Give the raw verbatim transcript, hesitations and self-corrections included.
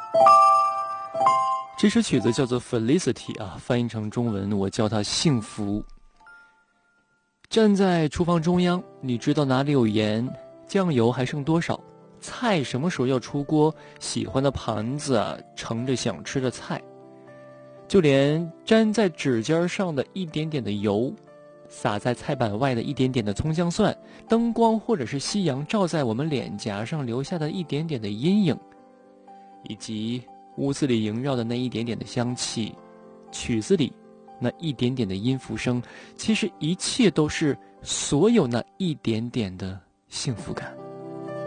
这首曲子叫做 Felicity 啊，翻译成中文我叫它幸福。站在厨房中央，你知道哪里有盐，酱油还剩多少，菜什么时候要出锅，喜欢的盘子啊盛着想吃的菜，就连粘在指尖上的一点点的油，洒在菜板外的一点点的葱姜蒜，灯光或者是夕阳照在我们脸颊上留下的一点点的阴影，以及屋子里萦绕的那一点点的香气，曲子里那一点点的音符声，其实一切都是所有那一点点的幸福感。